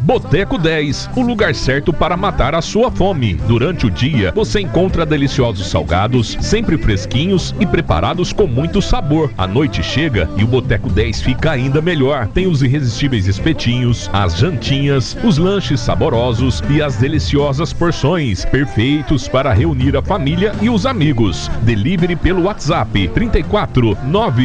Boteco 10, o lugar certo para matar a sua fome. Durante o dia, você encontra deliciosos salgados, sempre fresquinhos e preparados com muito sabor. A noite chega e o Boteco 10 fica ainda melhor. Tem os irresistíveis espetinhos, as jantinhas, os lanches saborosos e as deliciosas porções, perfeitos para reunir a família e os amigos. Delivery pelo WhatsApp 34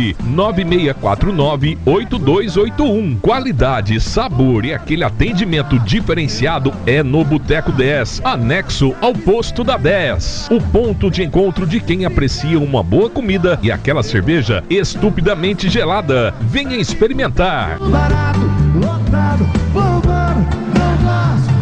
99649 8281. Qualidade, sabor e aquele atendimento diferenciado é no Boteco 10, anexo ao posto da 10. O ponto de encontro de quem aprecia uma boa comida e aquela cerveja estupidamente gelada. Venha experimentar. Barato, lotado, bombado, não gosto,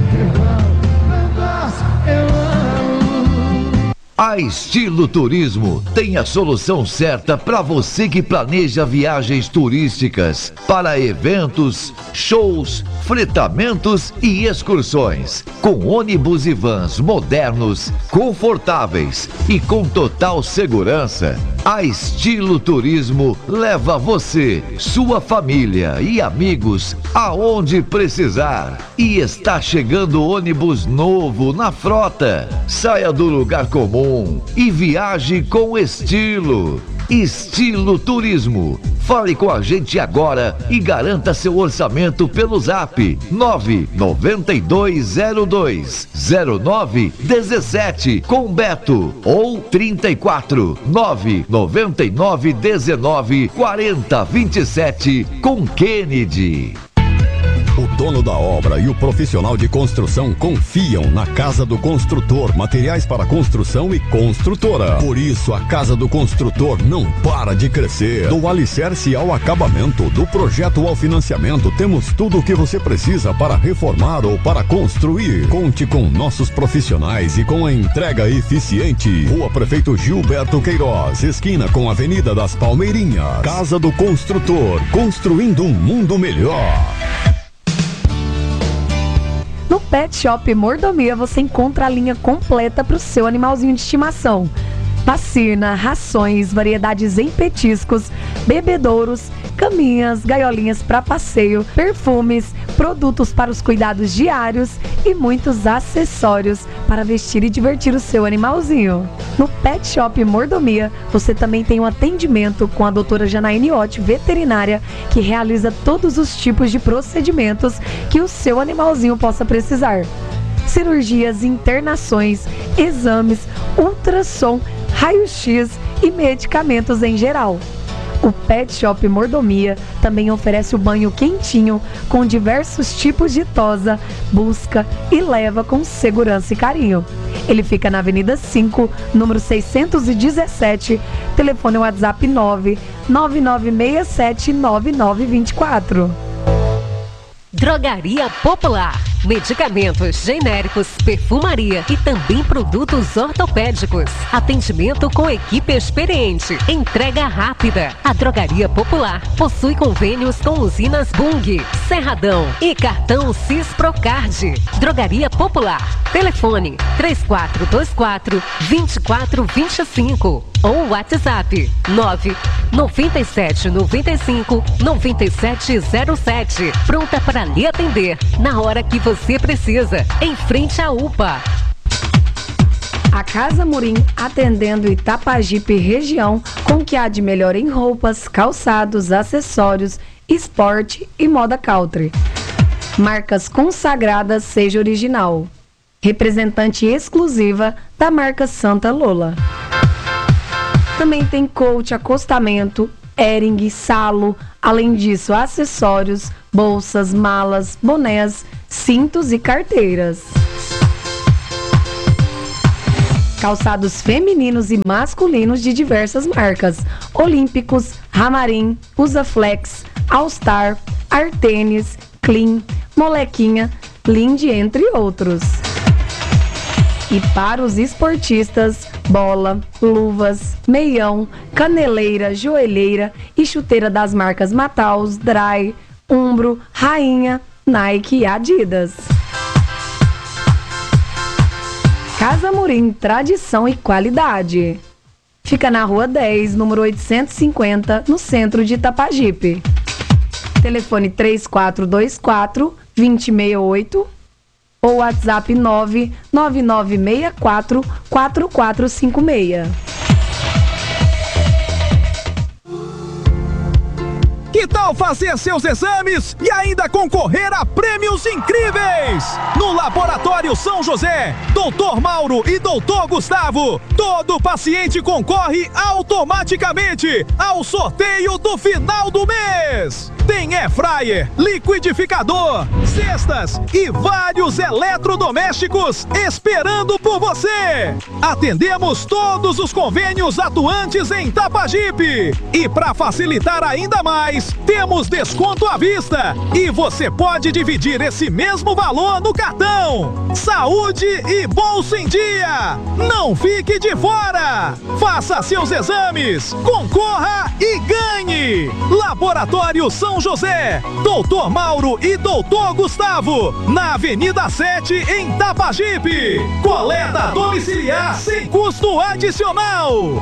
eu amo. A Estilo Turismo tem a solução certa para você que planeja viagens turísticas para eventos, shows, fretamentos e excursões. Com ônibus e vans modernos, confortáveis e com total segurança, a Estilo Turismo leva você, sua família e amigos aonde precisar. E está chegando ônibus novo na frota. Saia do lugar comum e viaje com estilo. Estilo Turismo. Fale com a gente agora e garanta seu orçamento pelo Zap 992020917 com Beto ou 34 999194027 com Kennedy. O dono da obra e o profissional de construção confiam na Casa do Construtor, materiais para construção e construtora. Por isso, a Casa do Construtor não para de crescer. Do alicerce ao acabamento, do projeto ao financiamento, temos tudo o que você precisa para reformar ou para construir. Conte com nossos profissionais e com a entrega eficiente. Rua Prefeito Gilberto Queiroz, esquina com a Avenida das Palmeirinhas. Casa do Construtor, construindo um mundo melhor. No Pet Shop Mordomia você encontra a linha completa para o seu animalzinho de estimação. Vacina, rações, variedades em petiscos, bebedouros, caminhas, gaiolinhas para passeio, perfumes, produtos para os cuidados diários e muitos acessórios para vestir e divertir o seu animalzinho. No Pet Shop Mordomia, você também tem um atendimento com a doutora Janaíne Ott, veterinária, que realiza todos os tipos de procedimentos que o seu animalzinho possa precisar. Cirurgias, internações, exames, ultrassom, raio-x e medicamentos em geral. O Pet Shop Mordomia também oferece o banho quentinho com diversos tipos de tosa, busca e leva com segurança e carinho. Ele fica na Avenida 5, número 617, telefone WhatsApp 999679924. Drogaria Popular. Medicamentos genéricos, perfumaria e também produtos ortopédicos. Atendimento com equipe experiente. Entrega rápida. A Drogaria Popular possui convênios com usinas Bung, Cerradão e cartão Cisprocard. Drogaria Popular. Telefone 3424-2425 ou WhatsApp 99795-9707. Pronta para lhe atender na hora que você precisa, em frente à UPA. A Casa Murim, atendendo Itapajipe região, com o que há de melhor em roupas, calçados, acessórios, esporte e moda country. Marcas consagradas, seja original. Representante exclusiva da marca Santa Lola. Também tem coach, acostamento, Hering, salo, além disso acessórios, bolsas, malas, bonés, cintos e carteiras. Calçados femininos e masculinos de diversas marcas: Olímpicos, Ramarim, Usaflex, All Star, Artênis, Clean, Molequinha, Lindy, entre outros. E para os esportistas, bola, luvas, meião, caneleira, joelheira e chuteira das marcas Mataus, Dry, Umbro, Rainha, Nike e Adidas. Casa Murim, tradição e qualidade. Fica na Rua 10, número 850, no centro de Itapajipe. Telefone 3424 2068 ou WhatsApp 999644456. Que tal fazer seus exames e ainda concorrer a prêmios incríveis? No Laboratório São José, Dr. Mauro e Dr. Gustavo, todo paciente concorre automaticamente ao sorteio do final do mês. Tem air fryer, liquidificador, cestas e vários eletrodomésticos esperando por você. Atendemos todos os convênios atuantes em Tapajipe. E para facilitar ainda mais, temos desconto à vista e você pode dividir esse mesmo valor no cartão. Saúde e bolso em dia. Não fique de fora. Faça seus exames, concorra e ganhe. Laboratório São José, Dr. Mauro e Dr. Gustavo, na Avenida 7, em Tapajipe. Coleta domiciliar sem custo adicional.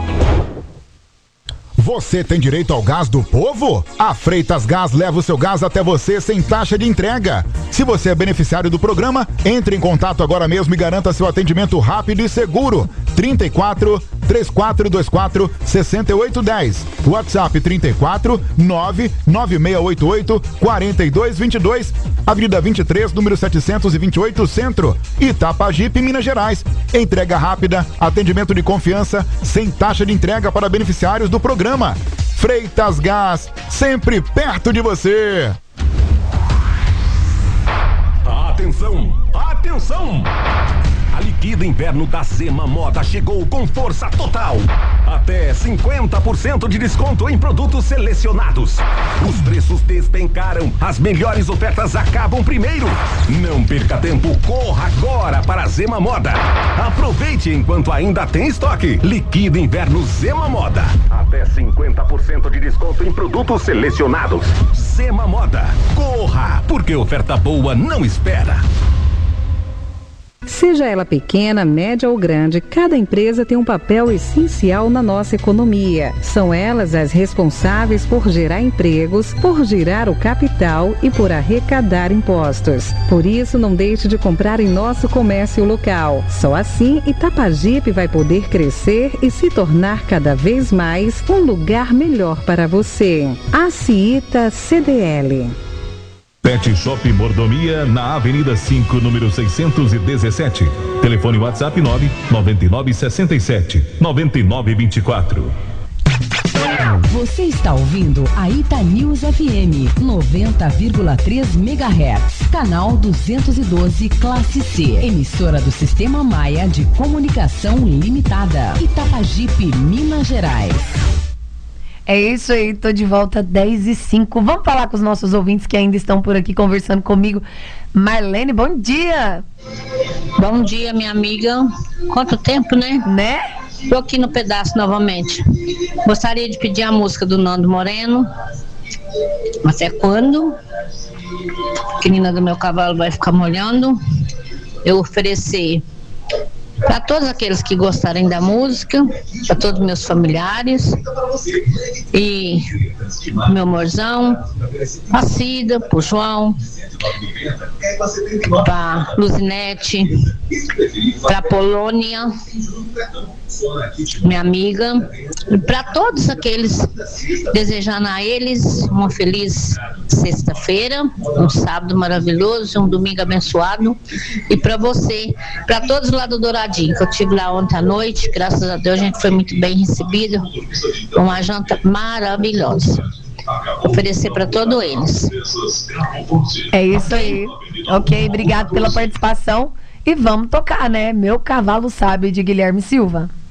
Você tem direito ao gás do povo? A Freitas Gás leva o seu gás até você sem taxa de entrega. Se você é beneficiário do programa, entre em contato agora mesmo e garanta seu atendimento rápido e seguro. 34 3424 6810. WhatsApp 34 99688 4222. Avenida 23, número 728, Centro. Itapajipe, Minas Gerais. Entrega rápida, atendimento de confiança, sem taxa de entrega para beneficiários do programa. Freitas Gás, sempre perto de você. Atenção, atenção! A Liquida Inverno da Zema Moda chegou com força total. Até 50% de desconto em produtos selecionados. Os preços despencaram. As melhores ofertas acabam primeiro. Não perca tempo, corra agora para a Zema Moda. Aproveite enquanto ainda tem estoque. Liquida Inverno Zema Moda. Até 50% de desconto em produtos selecionados. Zema Moda. Corra, porque oferta boa não espera. Seja ela pequena, média ou grande, cada empresa tem um papel essencial na nossa economia. São elas as responsáveis por gerar empregos, por girar o capital e por arrecadar impostos. Por isso, não deixe de comprar em nosso comércio local. Só assim, Itapajipe vai poder crescer e se tornar cada vez mais um lugar melhor para você. Aciita CDL. Pet Shop Mordomia, na Avenida 5, número 617. Telefone WhatsApp 99967-9924. Você está ouvindo a Ita News FM 90,3 MHz, canal 212, classe C, emissora do Sistema Maia de Comunicação Limitada, Itapajipe, Minas Gerais. É isso aí, tô de volta 10h05. Vamos falar com os nossos ouvintes que ainda estão por aqui conversando comigo. Marlene, bom dia. Bom dia, minha amiga. Quanto tempo, né? Né? Tô aqui no pedaço novamente. Gostaria de pedir a música do Nando Moreno. Mas é quando a menina do meu cavalo vai ficar molhando. Eu oferecer para todos aqueles que gostarem da música, para todos meus familiares e meu amorzão, a Cida, pro João, para Luzinete, para Polônia, minha amiga, e para todos aqueles, desejando a eles uma feliz sexta-feira, um sábado maravilhoso, um domingo abençoado, e para você, para todos lá do Douradinho, que eu estive lá ontem à noite, graças a Deus a gente foi muito bem recebido, uma janta maravilhosa. Oferecer para todos eles. É isso aí. Ok, obrigado pela participação. E vamos tocar, né? Meu Cavalo Sabe, de Guilherme Silva.